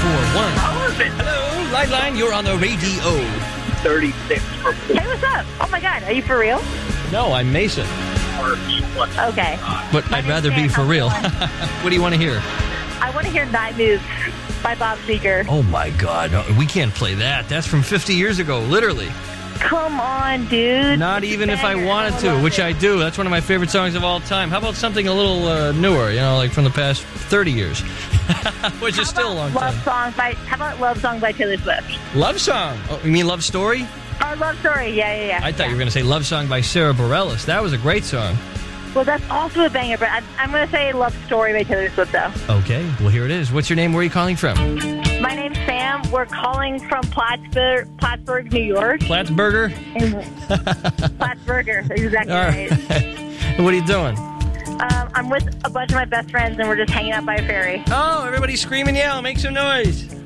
Hello, Lifeline, you're on the radio. 36 for Hey, what's up? Oh my God, are you for real? No, I'm Mason. Okay. But I'd rather be for real. What do you want to hear? I want to hear Night Moves by Bob Seger. Oh, my God. No, we can't play that. That's from 50 years ago, literally. Come on, dude. Not even if I wanted to, which I do. That's one of my favorite songs of all time. How about something a little newer, like from the past 30 years, which is still a long time. How about Love Song by Taylor Swift? Love Song? Oh, you mean Love Story? Oh, Love Story. Yeah. I thought you were going to say Love Song by Sarah Bareilles. That was a great song. Well, that's also a banger, but I'm going to say Love Story by Taylor Swift, though. Okay. Well, here it is. What's your name? Where are you calling from? My name's Sam. We're calling from Plattsburgh, New York. Plattsburgher? Plattsburgher. Exactly right. What are you doing? I'm with a bunch of my best friends, and we're just hanging out by a ferry. Oh, everybody scream and yell. Make some noise.